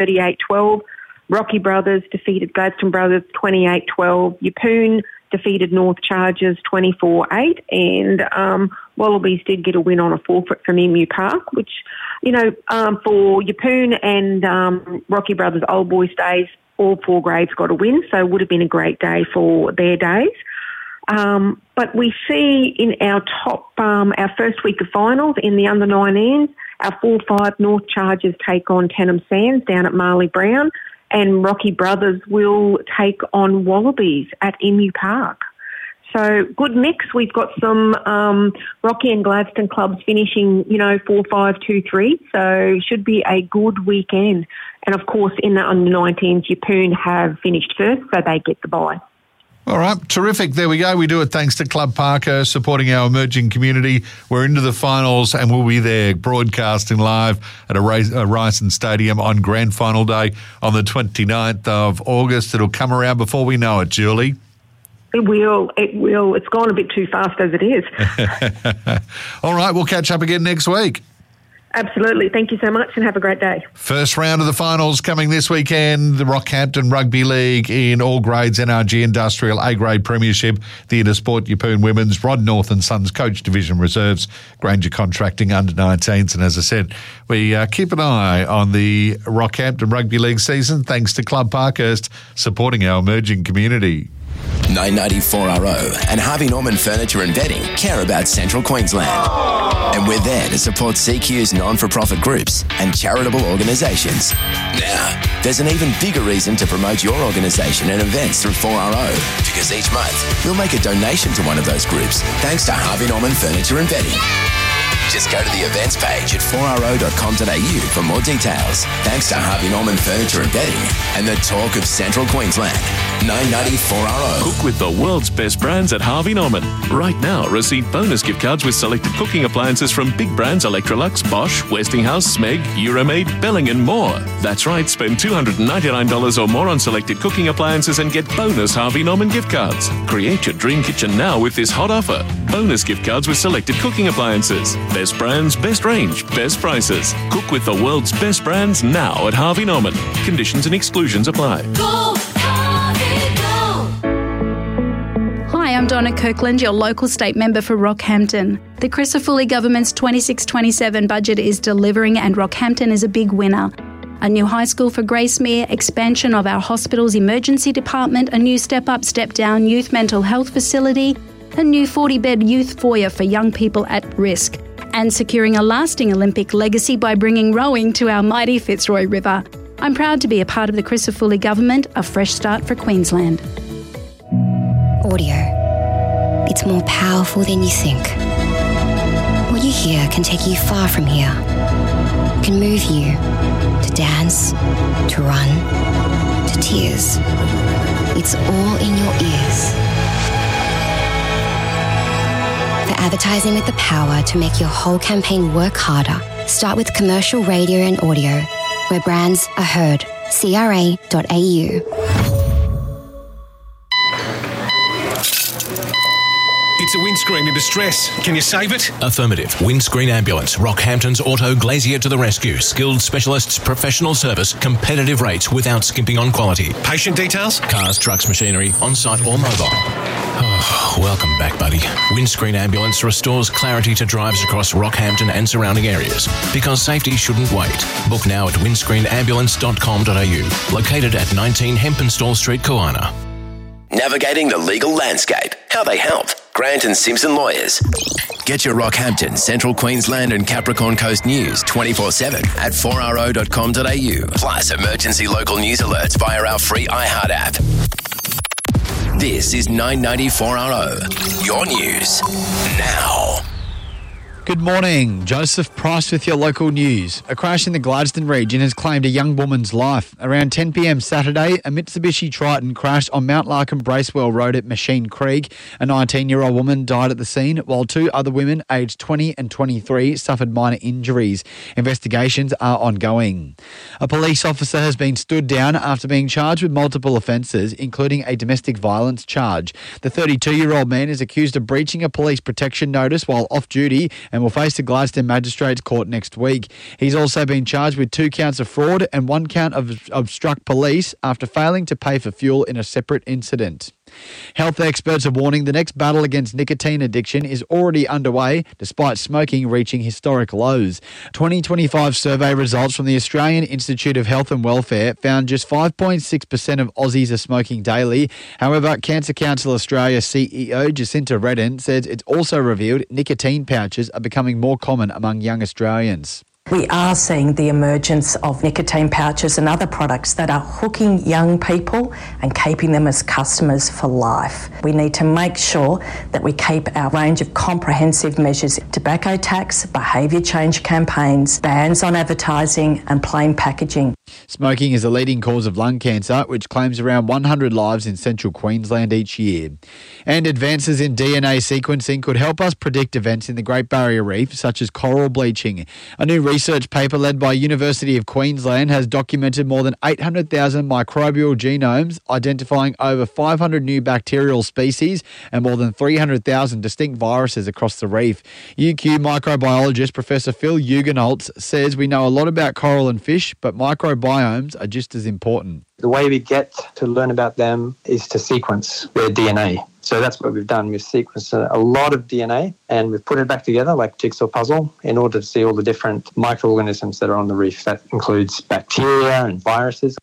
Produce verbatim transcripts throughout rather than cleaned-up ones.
thirty-eight twelve. Rocky Brothers defeated Gladstone Brothers twenty-eight twelve. Yeppoon defeated North Chargers twenty-four eight. And um, Wallabies did get a win on a forfeit from Emu Park, which, you know, um, for Yeppoon and um, Rocky Brothers Old Boys Days, all four grades got a win, so it would have been a great day for their days. Um, but we see in our top, um, our first week of finals in the under nineteens, our four five North Chargers take on Tenham Sands down at Marley Brown, and Rocky Brothers will take on Wallabies at Emu Park. So good mix. We've got some um, Rocky and Gladstone clubs finishing, you know, four five two three. So should be a good weekend. And of course, in the under nineteens, Yeppoon have finished first, so they get the bye. All right, terrific. There we go. We do it thanks to Club Parker supporting our emerging community. We're into the finals and we'll be there broadcasting live at a Ryson Stadium on Grand Final Day on the twenty-ninth of August. It'll come around before we know it, Julie. It will. It will. It's gone a bit too fast as it is. All right, we'll catch up again next week. Absolutely. Thank you so much and have a great day. First round of the finals coming this weekend. The Rockhampton Rugby League in all grades, N R G Industrial, A-grade Premiership, Theatre Sport, Yeppoon Women's, Rod North and Sons Coach Division Reserves, Granger Contracting under nineteens. And as I said, we uh, keep an eye on the Rockhampton Rugby League season thanks to Club Parkhurst supporting our emerging community. nine ninety-four R O and Harvey Norman Furniture and Bedding care about Central Queensland. And we're there to support C Q's non-for-profit groups and charitable organisations. Now, there's an even bigger reason to promote your organisation and events through four R O, because each month we'll make a donation to one of those groups thanks to Harvey Norman Furniture and Bedding. Just go to the events page at four r o dot com dot a u for more details. Thanks to Harvey Norman Furniture and Bedding and the talk of Central Queensland. nine ninety-four R O. Cook with the world's best brands at Harvey Norman. Right now, receive bonus gift cards with selected cooking appliances from big brands Electrolux, Bosch, Westinghouse, Smeg, Euromaid, Belling and more. That's right, spend two hundred ninety-nine dollars or more on selected cooking appliances and get bonus Harvey Norman gift cards. Create your dream kitchen now with this hot offer. Bonus gift cards with selected cooking appliances. Best brands, best range, best prices. Cook with the world's best brands now at Harvey Norman. Conditions and exclusions apply. Go, Harvey, go. Hi, I'm Donna Kirkland, your local state member for Rockhampton. The Crisafulli government's twenty-six twenty-seven budget is delivering and Rockhampton is a big winner. A new high school for Gracemere, expansion of our hospital's emergency department, a new step-up, step-down youth mental health facility, a new forty-bed youth foyer for young people at risk, and securing a lasting Olympic legacy by bringing rowing to our mighty Fitzroy River. I'm proud to be a part of the Crisafulli government, a fresh start for Queensland. Audio. It's more powerful than you think. What you hear can take you far from here. It can move you to dance, to run, to tears. It's all in your ears. For advertising with the power to make your whole campaign work harder, start with commercial radio and audio, where brands are heard. C R A dot A U. It's a windscreen in distress. Can you save it? Affirmative. Windscreen Ambulance. Rockhampton's Auto Glazier to the rescue. Skilled specialists, professional service, competitive rates without skimping on quality. Patient details? Cars, trucks, machinery, on-site or mobile. Oh, welcome back, buddy. Windscreen Ambulance restores clarity to drives across Rockhampton and surrounding areas, because safety shouldn't wait. Book now at windscreen ambulance dot com dot a u. Located at nineteen Hempenstall Street, Koana. Navigating the legal landscape. How they help. Grant and Simpson Lawyers. Get your Rockhampton, Central Queensland and Capricorn Coast news twenty-four seven at four r o dot com dot a u. Plus emergency local news alerts via our free iHeart app. This is nine ninety-four R O. Your news now. Good morning. Joseph Price with your local news. A crash in the Gladstone region has claimed a young woman's life. Around ten p m Saturday, a Mitsubishi Triton crashed on Mount Larkin Bracewell Road at Machine Creek. A nineteen-year-old woman died at the scene, while two other women aged twenty and twenty-three suffered minor injuries. Investigations are ongoing. A police officer has been stood down after being charged with multiple offences, including a domestic violence charge. The thirty-two-year-old man is accused of breaching a police protection notice while off duty and and will face the Gladstone Magistrates Court next week. He's also been charged with two counts of fraud and one count of obstruct police after failing to pay for fuel in a separate incident. Health experts are warning the next battle against nicotine addiction is already underway, despite smoking reaching historic lows. twenty twenty-five survey results from the Australian Institute of Health and Welfare found just five point six percent of Aussies are smoking daily. However, Cancer Council Australia C E O Jacinta Redden says it's also revealed nicotine pouches are becoming more common among young Australians. We are seeing the emergence of nicotine pouches and other products that are hooking young people and keeping them as customers for life. We need to make sure that we keep our range of comprehensive measures: tobacco tax, behaviour change campaigns, bans on advertising and plain packaging. Smoking is a leading cause of lung cancer, which claims around one hundred lives in central Queensland each year. And advances in D N A sequencing could help us predict events in the Great Barrier Reef, such as coral bleaching. A new research paper led by University of Queensland has documented more than eight hundred thousand microbial genomes, identifying over five hundred new bacterial species and more than three hundred thousand distinct viruses across the reef. U Q microbiologist Professor Phil Hugenholtz says we know a lot about coral and fish, but microbiomes are just as important. The way we get to learn about them is to sequence their D N A. So that's what we've done. We've sequenced a lot of D N A and we've put it back together like a jigsaw puzzle in order to see all the different microorganisms that are on the reef. That includes bacteria and viruses.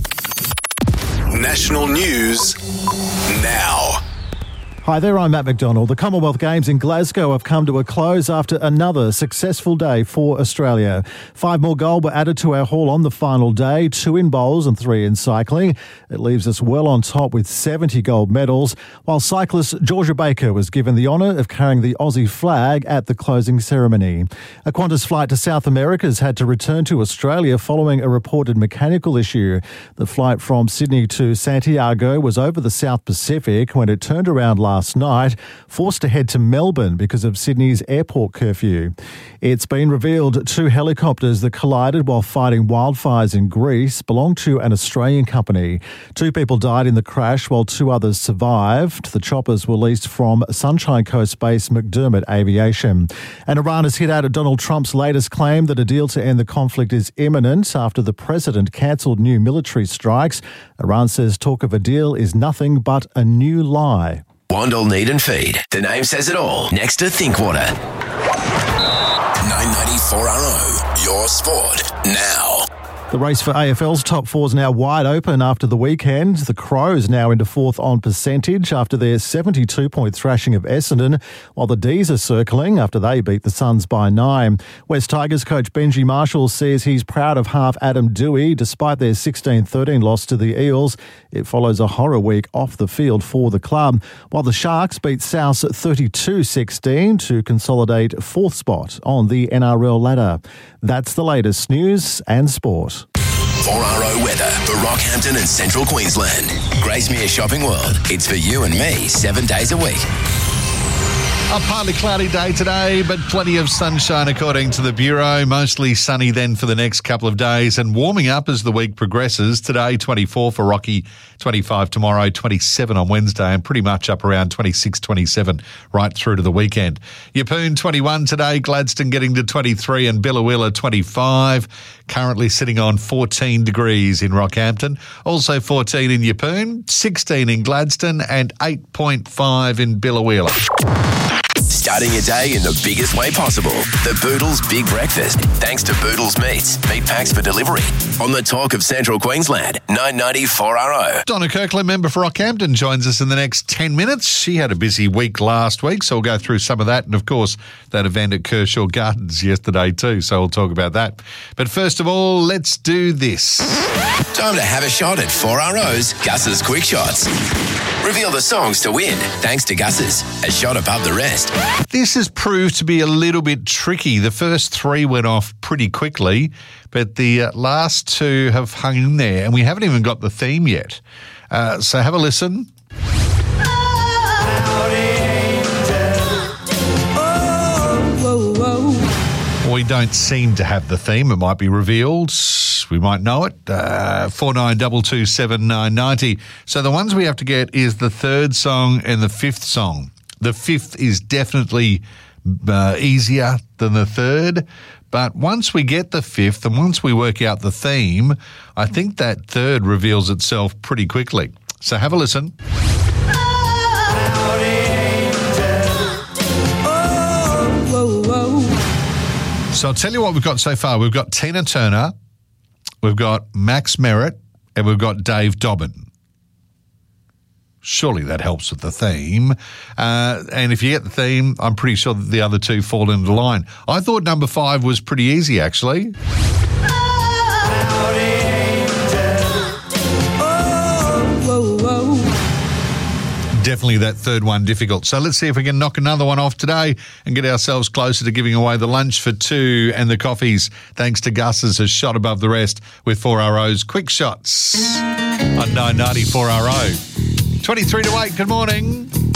National news now. Hi there, I'm Matt McDonald. The Commonwealth Games in Glasgow have come to a close after another successful day for Australia. Five more gold were added to our haul on the final day, two in bowls and three in cycling. It leaves us well on top with seventy gold medals, while cyclist Georgia Baker was given the honour of carrying the Aussie flag at the closing ceremony. A Qantas flight to South America has had to return to Australia following a reported mechanical issue. The flight from Sydney to Santiago was over the South Pacific when it turned around last Last night, forced to head to Melbourne because of Sydney's airport curfew. It's been revealed two helicopters that collided while fighting wildfires in Greece belong to an Australian company. Two people died in the crash while two others survived. The choppers were leased from Sunshine Coast base McDermott Aviation. And Iran has hit out at Donald Trump's latest claim that a deal to end the conflict is imminent after the president cancelled new military strikes. Iran says talk of a deal is nothing but a new lie. Wandle Need and Feed. The name says it all. Next to Thinkwater. nine ninety-four R O. Your sport now. The race for A F L's top four is now wide open after the weekend. The Crows now into fourth on percentage after their seventy-two point thrashing of Essendon, while the D's are circling after they beat the Suns by nine. West Tigers coach Benji Marshall says he's proud of half Adam Dewey despite their sixteen thirteen loss to the Eels. It follows a horror week off the field for the club, while the Sharks beat South thirty-two sixteen to consolidate fourth spot on the N R L ladder. That's the latest news and sport. four R O weather for Rockhampton and Central Queensland. Gracemere Shopping World. It's for you and me seven days a week. A partly cloudy day today, but plenty of sunshine according to the Bureau. Mostly sunny then for the next couple of days and warming up as the week progresses. Today, twenty-four for Rocky, twenty-five tomorrow, twenty-seven on Wednesday, and pretty much up around twenty-six, twenty-seven right through to the weekend. Yeppoon, twenty-one today, Gladstone getting to twenty-three and Billawilla, twenty-five. Currently sitting on fourteen degrees in Rockhampton. Also fourteen in Yeppoon, sixteen in Gladstone, and eight point five in Billawilla. Starting your day in the biggest way possible. The Boodles Big Breakfast. Thanks to Boodles Meats. Meat packs for delivery. On the talk of Central Queensland. nine ninety-four R O. Donna Kirkland, member for Rockhampton, joins us in the next ten minutes. She had a busy week last week, so we'll go through some of that. And, of course, that event at Kershaw Gardens yesterday too, so we'll talk about that. But first of all, let's do this. Time to have a shot at four R O's Gus's Quick Shots. Reveal the songs to win, thanks to Gus's. A shot above the rest. This has proved to be a little bit tricky. The first three went off pretty quickly, but the uh, last two have hung in there, and we haven't even got the theme yet. Uh, so have a listen. We don't seem to have the theme. It might be revealed. We might know it. Uh, four nine two two seven nine nine zero. So the ones we have to get is the third song and the fifth song. The fifth is definitely uh, easier than the third. But once we get the fifth and once we work out the theme, I think that third reveals itself pretty quickly. So have a listen. So I'll tell you what we've got so far. We've got Tina Turner, we've got Max Merritt, and we've got Dave Dobbin. Surely that helps with the theme. Uh, and if you get the theme, I'm pretty sure that the other two fall into line. I thought number five was pretty easy, actually. Definitely that third one difficult. So let's see if we can knock another one off today and get ourselves closer to giving away the lunch for two and the coffees, thanks to Gus's has shot above the rest with four R O's quick shots on nine ninety four R O. twenty-three to eight, good morning.